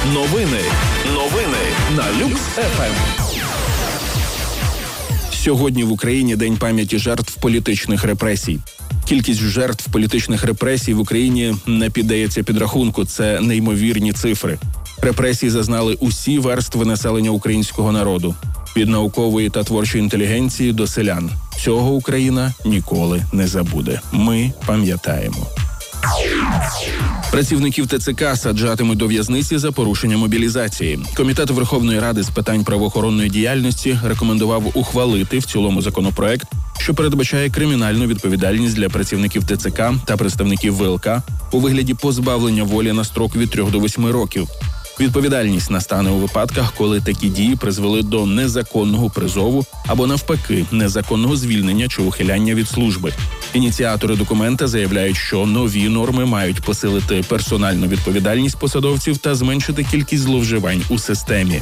Новини на Люкс ФМ. Сьогодні в Україні День пам'яті жертв політичних репресій. Кількість жертв політичних репресій в Україні не піддається підрахунку. Це неймовірні цифри. Репресії зазнали усі верстви населення українського народу. Від наукової та творчої інтелігенції до селян. Цього Україна ніколи не забуде. Ми пам'ятаємо. Працівників ТЦК саджатимуть до в'язниці за порушення мобілізації. Комітет Верховної Ради з питань правоохоронної діяльності рекомендував ухвалити в цілому законопроект, що передбачає кримінальну відповідальність для працівників ТЦК та представників ВЛК у вигляді позбавлення волі на строк від 3 до 8 років. Відповідальність настане у випадках, коли такі дії призвели до незаконного призову або, навпаки, незаконного звільнення чи ухиляння від служби. Ініціатори документа заявляють, що нові норми мають посилити персональну відповідальність посадовців та зменшити кількість зловживань у системі.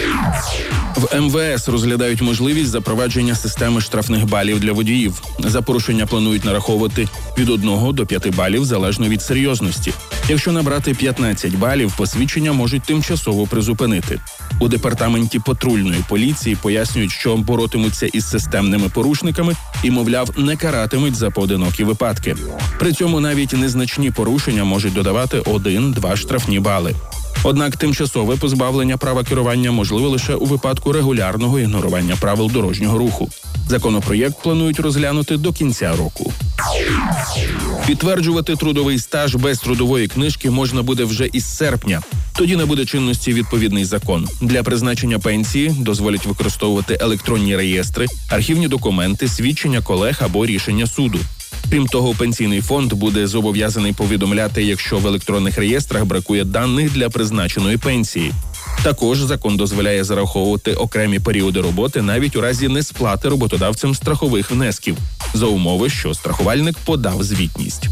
В МВС розглядають можливість запровадження системи штрафних балів для водіїв. За порушення планують нараховувати від 1 до 5 балів залежно від серйозності. Якщо набрати 15 балів, посвідчення можуть тимчасово призупинити. У департаменті патрульної поліції пояснюють, що боротимуться із системними порушниками і, мовляв, не каратимуть за поодинокі випадки. При цьому навіть незначні порушення можуть додавати 1-2 штрафні бали. Однак тимчасове позбавлення права керування можливе лише у випадку регулярного ігнорування правил дорожнього руху. Законопроєкт планують розглянути до кінця року. Підтверджувати трудовий стаж без трудової книжки можна буде вже із серпня. Тоді набуде чинності відповідний закон. Для призначення пенсії дозволять використовувати електронні реєстри, архівні документи, свідчення колег або рішення суду. Крім того, пенсійний фонд буде зобов'язаний повідомляти, якщо в електронних реєстрах бракує даних для призначеної пенсії. Також закон дозволяє зараховувати окремі періоди роботи навіть у разі несплати роботодавцем страхових внесків, за умови, що страхувальник подав звітність.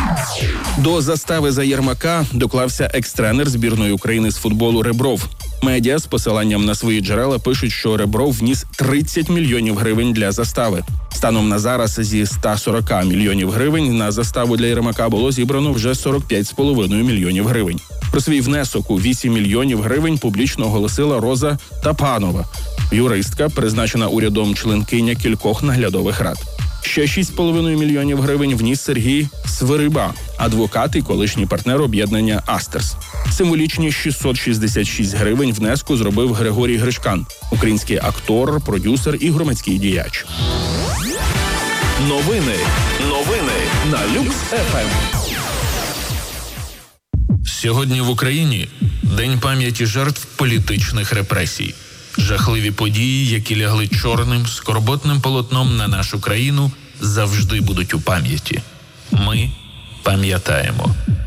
До застави за Єрмака доклався екс-тренер збірної України з футболу Ребров. Медіа з посиланням на свої джерела пишуть, що Ребров вніс 30 мільйонів гривень для застави. Станом на зараз зі 140 мільйонів гривень на заставу для Єрмака було зібрано вже 45,5 мільйонів гривень. Про свій внесок у 8 мільйонів гривень публічно оголосила Роза Тапанова, юристка, призначена урядом членкиня кількох наглядових рад. Ще 6,5 мільйонів гривень вніс Сергій Свириба, адвокат і колишній партнер об'єднання «Астерс». Символічні 666 гривень внеску зробив Григорій Гришкан, український актор, продюсер і громадський діяч. Новини на Люкс ФМ. Сьогодні в Україні День пам'яті жертв політичних репресій. Жахливі події, які лягли чорним, скорботним полотном на нашу країну, завжди будуть у пам'яті. Ми пам'ятаємо.